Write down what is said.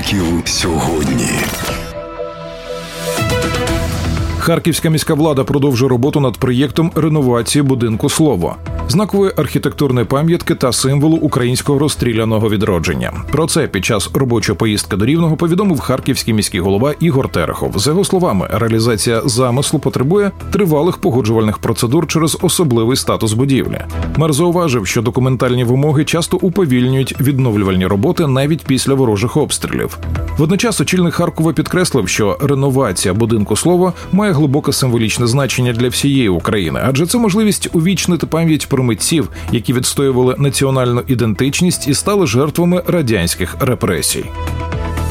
Харків сьогодні. Харківська міська влада продовжує роботу над проєктом реновації будинку «Слово» – знакової архітектурної пам'ятки та символу українського розстріляного відродження. Про це під час робочої поїздки до Рівного повідомив харківський міський голова Ігор Терехов. За його словами, реалізація замислу потребує тривалих погоджувальних процедур через особливий статус будівлі. Мер зауважив, що документальні вимоги часто уповільнюють відновлювальні роботи навіть після ворожих обстрілів. Водночас очільник Харкова підкреслив, що реновація будинку «Слово» має глибоке символічне значення для всієї України, адже це можливість увічнити пам'ять про митців, які відстоювали національну ідентичність і стали жертвами радянських репресій.